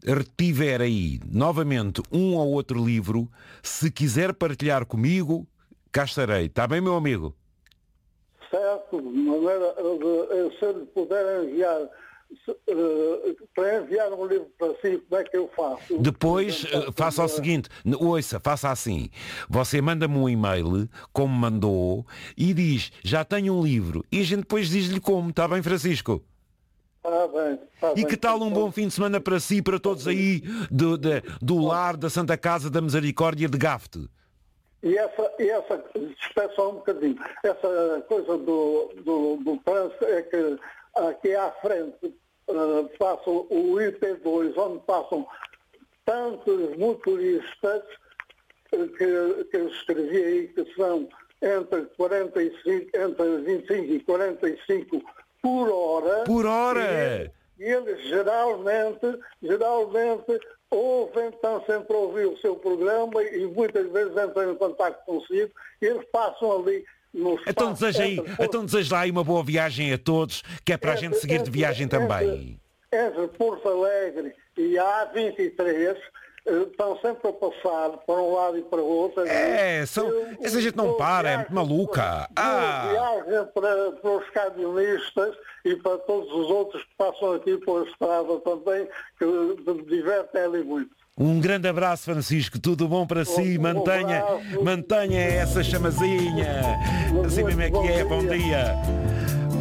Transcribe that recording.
retiver aí novamente um ou outro livro, se quiser partilhar comigo, cá estarei. Está bem, meu amigo? Certo, de maneira se eu lhe puder enviar, para enviar um livro para si, como é que eu faço? Depois faça o seguinte, ouça, faça assim, você manda-me um e-mail, como mandou, e diz, já tenho um livro, e a gente depois diz-lhe como, está bem, Francisco? Está bem, está E bem. que tal um bom fim de semana para si e para todos aí do lar da Santa Casa da Misericórdia de Gafte? E essa espera só um bocadinho, essa coisa do trânsito é que aqui à frente passa o IP2, onde passam tantos motoristas que eu escrevi aí, que são entre 25 e 45 por hora. Por hora! E eles geralmente ouvem, estão sempre a ouvir o seu programa e muitas vezes entram em contato consigo e eles passam ali no espaço. Então desejo lá aí uma boa viagem a todos, que é para a gente seguir de viagem também. Entre Porto Alegre e a A23, estão sempre a passar para um lado e para o outro. Essa gente não para, é muito maluca. Viagem para os camionistas e para todos os outros que passam aqui pela estrada também, que me divertem ali muito. Um grande abraço, Francisco, tudo bom para si, mantenha essa chamazinha, assim mesmo é que é, bom dia.